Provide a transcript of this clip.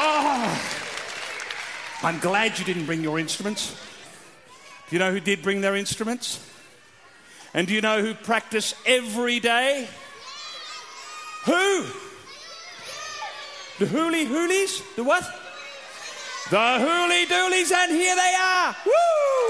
I'm glad you didn't bring your instruments. Do you know who did bring their instruments? And do you know who practice every day? Who? The Hooly Hoolies? The what? The Hooly Doolies, and here they are. Woo!